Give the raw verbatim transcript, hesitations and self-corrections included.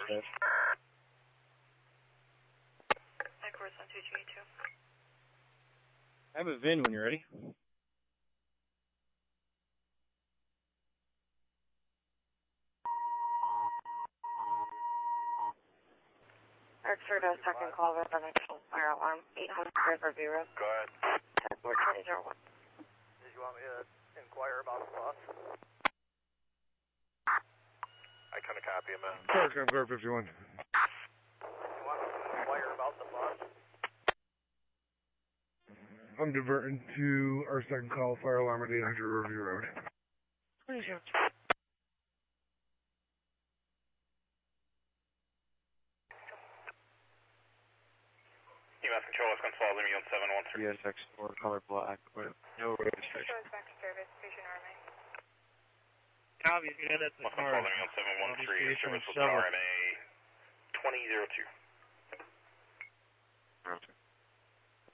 Yes. Course on two two eight two. I have a V I N when you're ready. Hartford, a second call residential fire alarm, eight hundred Riverview Road. Go ahead. ten four twenty oh one. Did you want me to inquire about the bus? I kind of copy him, man. Park on car fifty-one. You want me to inquire about the bus? I'm diverting to our second call, fire alarm at eight hundred Riverview Road. Please, sir. E M S control is control, Limit on seven one three. Yes, X four, color black, with no registration. Goes back to service, patient R M A. Copy, you got it. Control, Limit on seven one three, service with an R M A twenty oh two.